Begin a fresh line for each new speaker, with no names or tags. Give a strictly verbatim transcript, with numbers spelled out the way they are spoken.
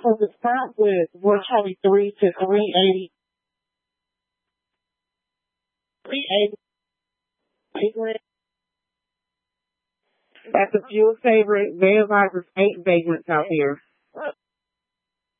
So the start with one twenty-three to three eighty, three eighty. That's a fuel favorite. Van Visors eight vagrants out here.